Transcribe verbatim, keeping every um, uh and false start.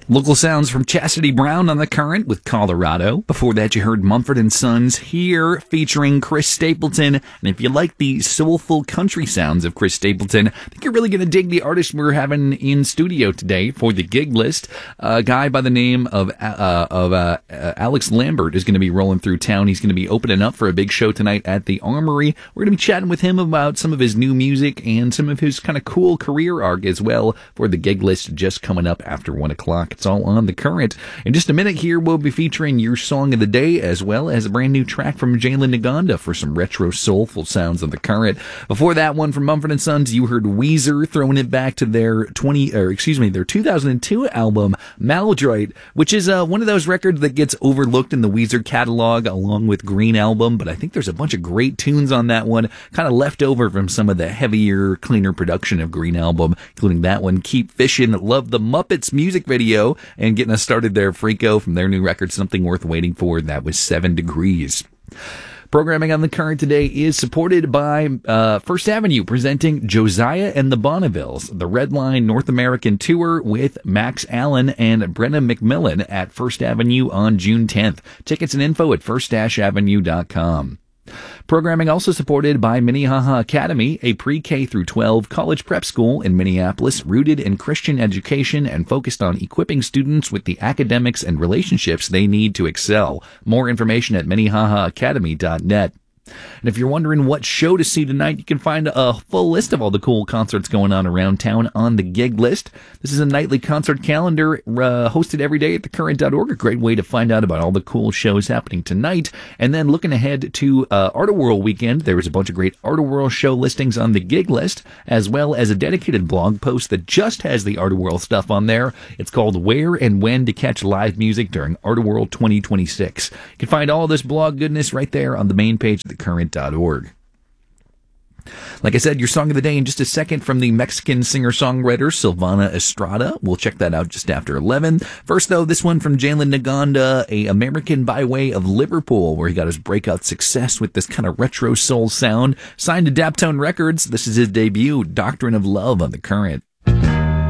Local sounds from Chastity Brown on the Current with Colorado. Before that, you heard Mumford and Sons Here featuring Chris Stapleton. And if you like the soulful country sounds of Chris Stapleton, I think you're really going to dig the artist we're having in studio today for the gig list. A guy by the name of uh, of uh, uh, Alex Lambert is going to be rolling through town. He's going to be opening up for a big show tonight at the Armory. We're going to be chatting with him about some of his new music and some of his kind of cool career arc as well for the gig list just coming up after one o'clock. It's all on the Current. In just a minute here, we'll be featuring your song of the day as well as a brand new track from Jalen Naganda for some retro soulful sounds on the Current. Before that one from Mumford and Sons, you heard Weezer throwing it back to their twenty, or excuse me, their two thousand two album Maladroit, which is uh, one of those records that gets overlooked in the Weezer catalog along with Green Album, but I think there's a bunch of great tunes on that one, kind of left over from some of the heavier, cleaner production of Green Album, including that one, Keep Fishin'. Love the Muppets music video. And getting us started there, Freako, from their new record, Something Worth Waiting For. That was Seven Degrees. Programming on the Current today is supported by uh, First Avenue, presenting Josiah and the Bonnevilles, the Red Line North American Tour with Max Allen and Brenna McMillan at First Avenue on June tenth. Tickets and info at first avenue dot com. Programming also supported by Minnehaha Academy, a pre-K through twelve college prep school in Minneapolis rooted in Christian education and focused on equipping students with the academics and relationships they need to excel. More information at minnehaha academy dot net. And if you're wondering what show to see tonight, you can find a full list of all the cool concerts going on around town on the gig list. This is a nightly concert calendar uh, hosted every day at the current dot org. A great way to find out about all the cool shows happening tonight. And then looking ahead to uh, Artoworld weekend, there was a bunch of great Artoworld show listings on the gig list, as well as a dedicated blog post that just has the Artoworld stuff on there. It's called Where and When to Catch Live Music During Artoworld twenty twenty-six. You can find all this blog goodness right there on the main page of the current dot org. Like I said, your song of the day in just a second from the Mexican singer-songwriter Silvana Estrada. We'll check that out just after eleven. First, though, this one from Jalen Naganda, a American by way of Liverpool, where he got his breakout success with this kind of retro soul sound. Signed to Daptone Records, this is his debut, Doctrine of Love on the Current.